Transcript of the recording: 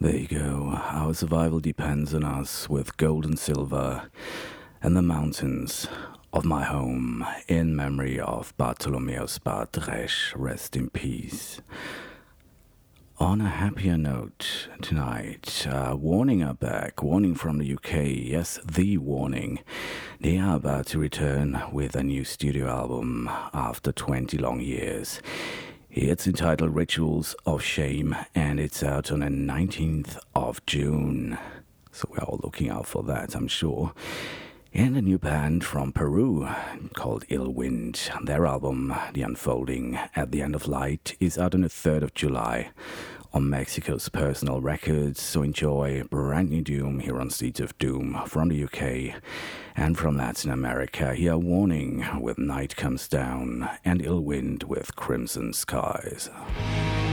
There you go. Our survival depends on us with gold and silver and the mountains of my home in memory of Bartholomeus Bartresch. Rest in peace. On a happier note tonight, Warning are back. Warning from the UK. Yes, the Warning. They are about to return with a new studio album after 20 long years. It's entitled Rituals of Shame, and it's out on the 19th of June. So we're all looking out for that, I'm sure. And a new band from Peru called Ill Wind. Their album, The Unfolding at the End of Light, is out on the 3rd of July on Mexico's Personal Records. So enjoy brand new Doom here on Seeds of Doom from the UK. And from Latin America, here Warning with Night Comes Down and Ill Wind with Crimson Skies.